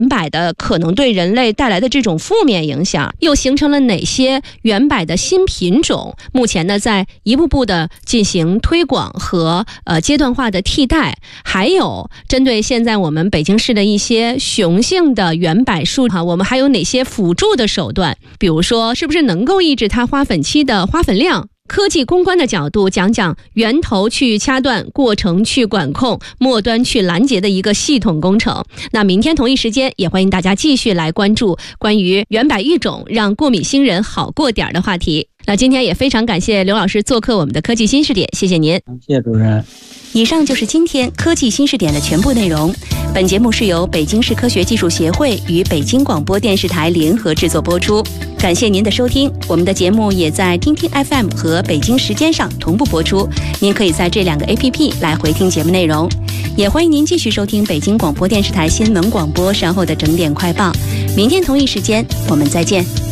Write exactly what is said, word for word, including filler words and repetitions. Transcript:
柏的可能对人类带来的这种负面影响，又形成了哪些原柏的新品种？目前呢，在一步步的进行推广和呃阶段化的替代。还有针对现在我们北京市的一些雄性的原柏树哈，我们还有哪些辅助的手段？比如说，是不是能够抑制它花粉期的花粉量？科技攻关的角度讲讲源头去掐断，过程去管控，末端去拦截的一个系统工程。那明天同一时间也欢迎大家继续来关注关于原柏育种让过敏星人好过点的话题。那今天也非常感谢刘老师做客我们的科技新视点，谢谢您。 谢谢主持人。 以上就是今天科技新视点的全部内容。本节目是由北京市科学技术协会与北京广播电视台联合制作播出。感谢您的收听，我们的节目也在听听 F M 和北京时间上同步播出，您可以在这两个 A P P 来回听节目内容。也欢迎您继续收听北京广播电视台新闻广播稍后的整点快报。明天同一时间我们再见。